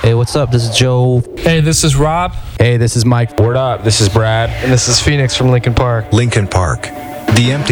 Hey, what's up? This is Joe. Hey, this is Rob. Hey, this is Mike. Word up, this is Brad. And this is Phoenix from Lincoln Park. Lincoln Park, the empty